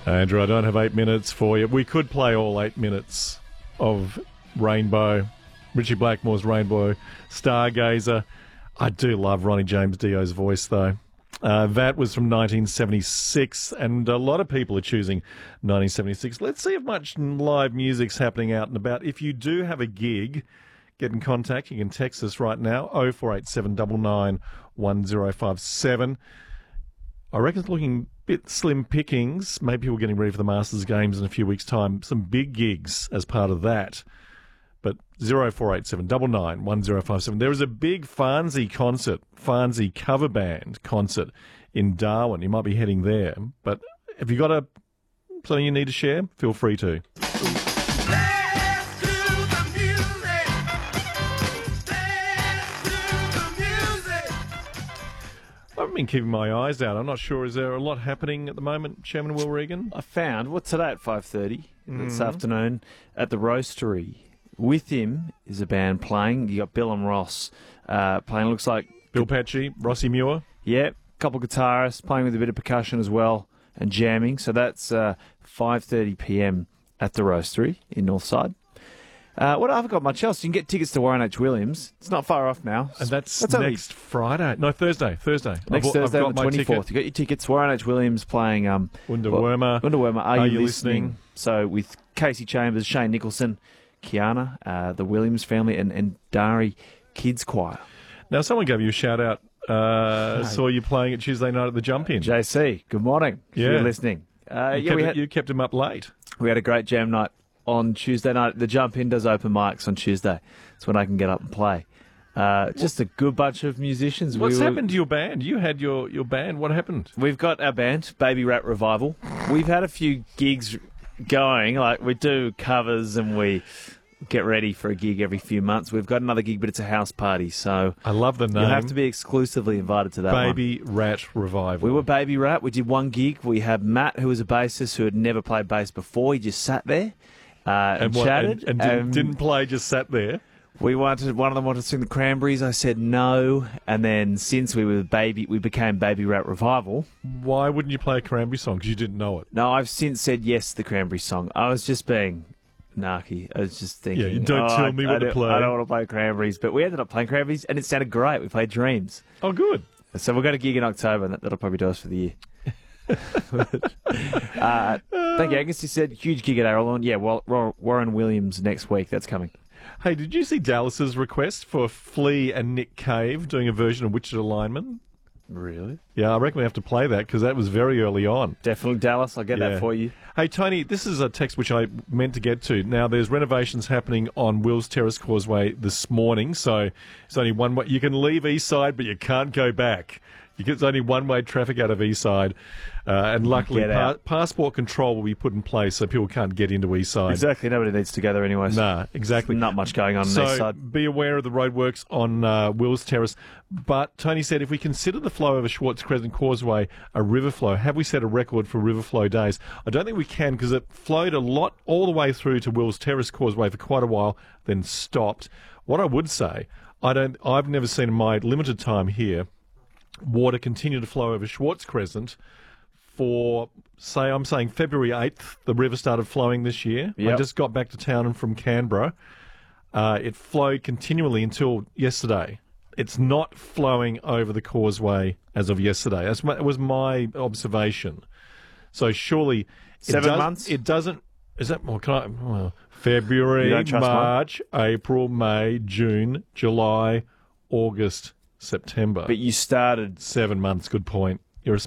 Andrew, I don't have 8 minutes for you. We could play all 8 minutes of Rainbow, Richie Blackmore's Rainbow Stargazer. I do love Ronnie James Dio's voice, though. That was from 1976, and a lot of people are choosing 1976. Let's see if much live music's happening out and about. If you do have a gig, get in contact. You can text us right now, 0487 99 1057. I reckon it's looking a bit slim pickings. Maybe people are getting ready for the Masters Games in a few weeks' time. Some big gigs as part of that. But 0487 99 1057. There is a big Farnsey concert, Farnsey cover band concert in Darwin. You might be heading there. But have you got something you need to share? Feel free to. I've been keeping my eyes out. I'm not sure. Is there a lot happening at the moment, Chairman Will Regan? I found, today at 5:30 this afternoon at the Roastery. With him is a band playing. You got Bill and Ross playing. Looks like Bill Patchy, Rossi Muir. Yeah, a couple of guitarists playing with a bit of percussion as well and jamming. So that's 5:30 p.m. at the Roastery in Northside. I haven't got much else. You can get tickets to Warren H. Williams. It's not far off now. And that's next Friday. No, Thursday. Next Thursday on the 24th. You got your tickets. Warren H. Williams playing Wunderwürmer. Are You Listening? So with Casey Chambers, Shane Nicholson, Kiana, the Williams family, and Dari Kids Choir. Now, someone gave you a shout-out. Saw you playing it Tuesday night at the Jump In. JC, good morning. Yeah. If you're listening. You kept him up late. We had a great jam night on Tuesday night. The Jump In does open mics on Tuesday. That's when I can get up and play. Just a good bunch of musicians. What's happened to your band? You had your band. What happened? We've got our band, Baby Rat Revival. We've had a few gigs going. Like, we do covers and we get ready for a gig every few months. We've got another gig, but it's a house party. So I love the name. You have to be exclusively invited to that Baby Rat Revival. We were Baby Rat. We did one gig. We had Matt, who was a bassist who had never played bass before. He just sat there. And chatted. And didn't play, just sat there. One of them wanted to sing the Cranberries. I said no. And then since we became Baby Rat Revival. Why wouldn't you play a Cranberry song? Because you didn't know it. No, I've since said yes to the Cranberry song. I was just being narky. I was just thinking. Yeah, you don't tell me what to play. I don't want to play Cranberries. But we ended up playing Cranberries and it sounded great. We played Dreams. Oh, good. So we've got a gig in October and that'll probably do us for the year. Thank you, Angus. He said huge gig at Arrowlawn. Yeah, Warren Williams next week. That's coming. Hey, did you see Dallas's request for Flea and Nick Cave doing a version of Wichita Lineman? Really? Yeah, I reckon we have to play that because that was very early on. Definitely, Dallas. I'll get that for you. Hey, Tony, this is a text which I meant to get to. Now, there's renovations happening on Wills Terrace Causeway this morning, so it's only one way. You can leave Eastside, but you can't go back. It's only one-way traffic out of Eastside. And luckily, passport control will be put in place so people can't get into Eastside. Exactly. Nobody needs to gather anyway. Nah, exactly. Not much going on Eastside. So be aware of the roadworks on Wills Terrace. But Tony said, if we consider the flow over Schwartz Crescent Causeway a river flow, have we set a record for river flow days? I don't think we can because it flowed a lot all the way through to Wills Terrace Causeway for quite a while, then stopped. What I would say, I've never seen in my limited time here water continue to flow over Schwartz Crescent for, I'm saying February 8th, the river started flowing this year. Yep. I just got back to town and from Canberra. It flowed continually until yesterday. It's not flowing over the causeway as of yesterday. That was my observation. So surely... 7 months? It doesn't... Is that more? February, March, April, May, June, July, August... September. But you started... 7 months, good point.